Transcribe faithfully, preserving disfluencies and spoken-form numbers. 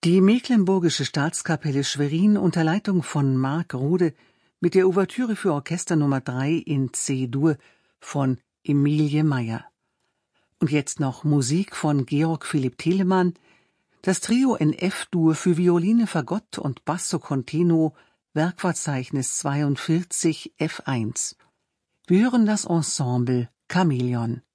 Die Mecklenburgische Staatskapelle Schwerin unter Leitung von Marc Rode mit der Ouvertüre für Orchester Nummer drei in C-Dur von Emilie Meyer. Und jetzt noch Musik von Georg Philipp Telemann, das Trio in F-Dur für Violine, Fagott und Basso Continuo, Werkverzeichnis zweiundvierzig F eins. Wir hören das Ensemble Chamäleon.